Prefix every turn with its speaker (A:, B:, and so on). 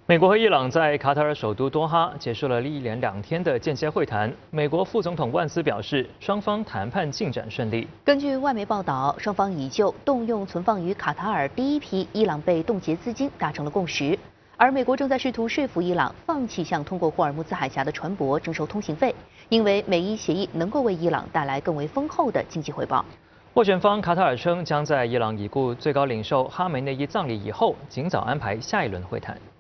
A: 美国和伊朗在卡塔尔首都多哈结束了一连2天的间歇会谈。美国副总统万斯表示，双方谈判进展顺利。
B: 根据外媒报道，双方已就动用存放于卡塔尔第一批伊朗被冻结资金达成了共识，而美国正在试图说服伊朗放弃向通过霍尔木兹海峡的船舶征收通行费，因为美伊协议能够为伊朗带来更为丰厚的经济回报。
A: 斡旋方卡塔尔称，将在伊朗已故最高领袖哈梅内伊葬礼以后，尽早安排下一轮会谈。